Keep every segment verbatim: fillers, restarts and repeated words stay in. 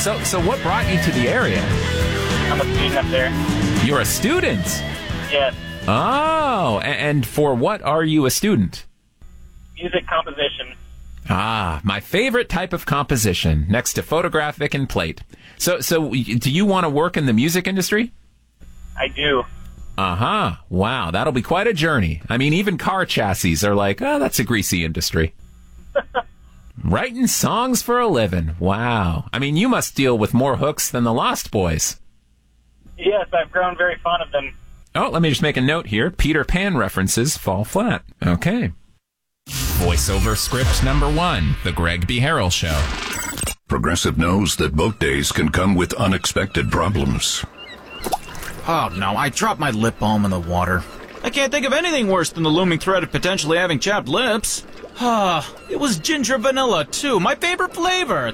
So, so what brought you to the area? I'm a student up there. You're a student? Yes. Oh, a- and for what are you a student? Music composition. Ah, my favorite type of composition, next to photographic and plate. So, so do you want to work in the music industry? I do. Uh-huh. Wow, that'll be quite a journey. I mean, even car chassis are like, oh, that's a greasy industry. Writing songs for a living. Wow. I mean, you must deal with more hooks than the Lost Boys. Yes, I've grown very fond of them. Oh, let me just make a note here. Peter Pan references fall flat. Okay. Voiceover script number one, The Greg B. Harrell Show. Progressive knows that boat days can come with unexpected problems. Oh, no, I dropped my lip balm in the water. I can't think of anything worse than the looming threat of potentially having chapped lips. Ah, it was ginger vanilla, too, my favorite flavor.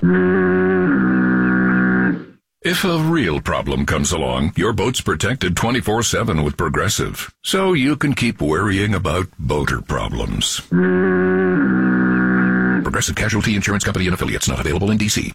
If a real problem comes along, your boat's protected twenty-four seven with Progressive, so you can keep worrying about boater problems. Progressive Casualty Insurance Company and Affiliates, not available in D C.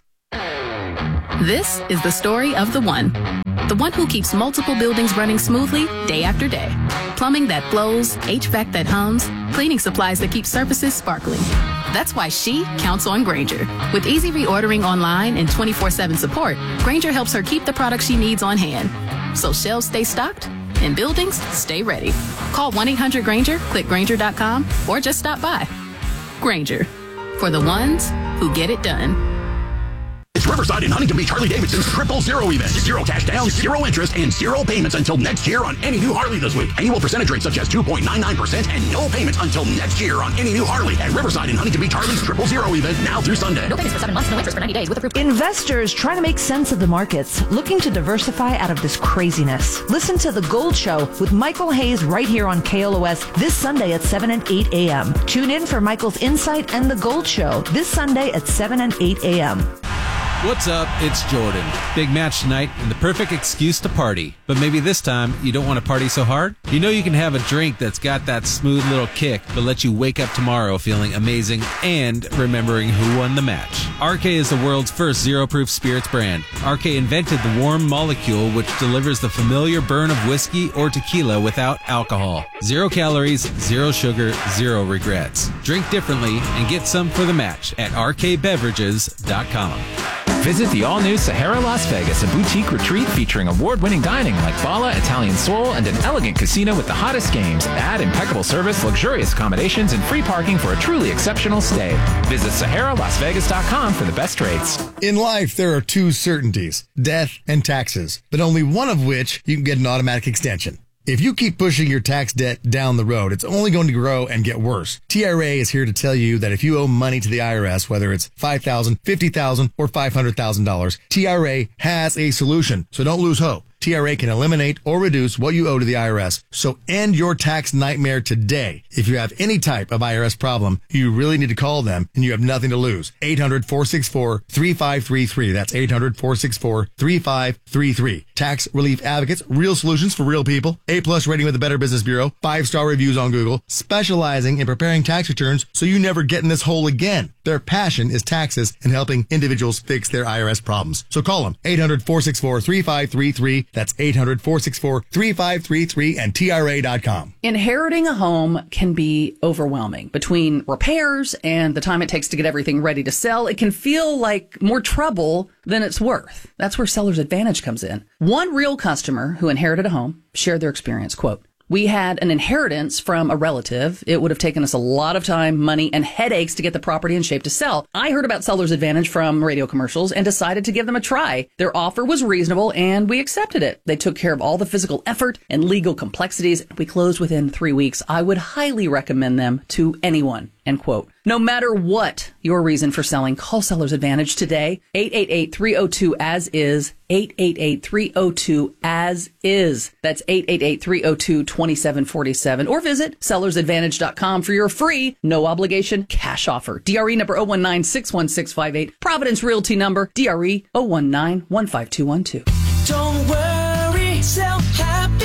This is the story of the one. The one who keeps multiple buildings running smoothly day after day. Plumbing that flows, H V A C that hums, cleaning supplies that keep surfaces sparkling. That's why she counts on Grainger. With easy reordering online and twenty-four seven support, Grainger helps her keep the products she needs on hand. So shelves stay stocked and buildings stay ready. Call one eight hundred Grainger, click Grainger dot com, or just stop by. Grainger, for the ones who get it done. It's Riverside and Huntington Beach Harley-Davidson's Triple Zero event. Zero cash down, zero interest, and zero payments until next year on any new Harley this week. Annual percentage rates such as two point nine nine percent and no payments until next year on any new Harley at Riverside and Huntington Beach Harley's Triple Zero event now through Sunday. No payments for seven months, no interest for ninety days with approved. Investors trying to make sense of the markets, looking to diversify out of this craziness. Listen to The Gold Show with Michael Hayes right here on K L O S this Sunday at seven and eight a.m. Tune in for Michael's Insight and The Gold Show this Sunday at seven and eight a.m. What's up? It's Jordan. Big match tonight and the perfect excuse to party. But maybe this time you don't want to party so hard? You know you can have a drink that's got that smooth little kick but let you wake up tomorrow feeling amazing and remembering who won the match. R K is the world's first zero-proof spirits brand. R K invented the warm molecule which delivers the familiar burn of whiskey or tequila without alcohol. Zero calories, zero sugar, zero regrets. Drink differently and get some for the match at r k beverages dot com. Visit the all-new Sahara Las Vegas, a boutique retreat featuring award-winning dining like Bala, Italian Soul, and an elegant casino with the hottest games. Add impeccable service, luxurious accommodations, and free parking for a truly exceptional stay. Visit Sahara Las Vegas dot com for the best rates. In life, there are two certainties, death and taxes, but only one of which you can get an automatic extension. If you keep pushing your tax debt down the road, it's only going to grow and get worse. T R A is here to tell you that if you owe money to the I R S, whether it's five thousand dollars, fifty thousand dollars, or five hundred thousand dollars, T R A has a solution. So don't lose hope. T R A can eliminate or reduce what you owe to the I R S. So end your tax nightmare today. If you have any type of I R S problem, you really need to call them and you have nothing to lose. eight hundred, four six four, three five three three. That's eight hundred, four six four, three five three three. Tax Relief Advocates, real solutions for real people. A-plus rating with the Better Business Bureau. Five-star reviews on Google. Specializing in preparing tax returns so you never get in this hole again. Their passion is taxes and helping individuals fix their I R S problems. So call them. eight hundred, four six four, three five three three. That's eight hundred, four six four, three five three three and T R A dot com. Inheriting a home can be overwhelming. Between repairs and the time it takes to get everything ready to sell, it can feel like more trouble than it's worth. That's where Seller's Advantage comes in. One real customer who inherited a home shared their experience. Quote, "We had an inheritance from a relative. It would have taken us a lot of time, money, and headaches to get the property in shape to sell. I heard about Seller's Advantage from radio commercials and decided to give them a try. Their offer was reasonable, and we accepted it. They took care of all the physical effort and legal complexities. We closed within three weeks. I would highly recommend them to anyone." End quote. No matter what your reason for selling, call Seller's Advantage today. eight eight eight, three oh two, A S is. eight eight eight, three oh two, A S is. That's eight eight eight, three oh two, two seven four seven. Or visit sellers advantage dot com for your free, no obligation cash offer. D R E number zero one nine, six one six five eight. Providence Realty number D R E zero one nine, one five two one two. Don't worry, sell happy.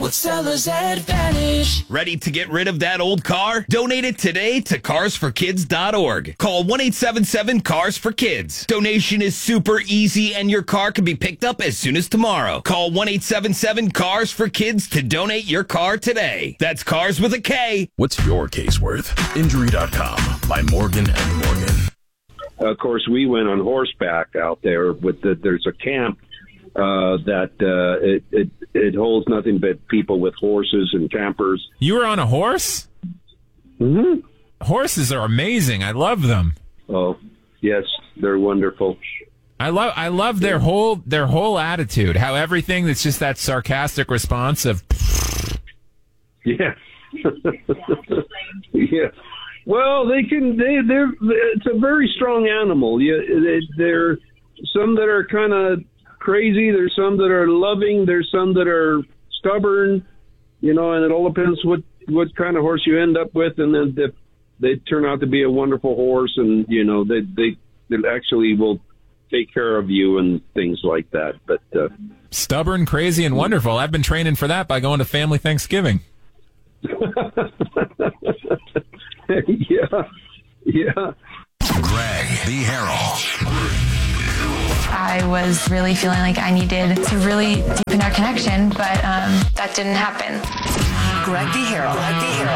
with Seller's Advantage. Ready to get rid of that old car? Donate it today to cars for kids dot org. Call one eight seven seven cars for kids. Donation is super easy and your car can be picked up as soon as tomorrow. Call one eight seven seven cars for kids to donate your car today. That's cars with a K. What's your case worth? Injury dot com by Morgan and Morgan. Of course, we went on horseback out there with the, there's a camp uh, that uh, it, it it holds nothing but people with horses and campers. You were on a horse? Mm-hmm. Horses are amazing. I love them. Oh, yes, they're wonderful. I love I love their whole their whole attitude. How everything that's just that sarcastic response of. Yeah. Yeah. Well, they can. They they're. It's a very strong animal. Yeah, they, they're some that are kind of crazy. There's some that are loving. There's some that are stubborn. You know, and it all depends what what kind of horse you end up with, and then if they turn out to be a wonderful horse, and you know they they, they actually will take care of you and things like that. But uh, stubborn, crazy, and wonderful. I've been training for that by going to family Thanksgiving. Yeah, yeah. Greg the Herald. I was really feeling like I needed to really deepen our connection, but um, that didn't happen. Greg the Herald. Greg the Herald.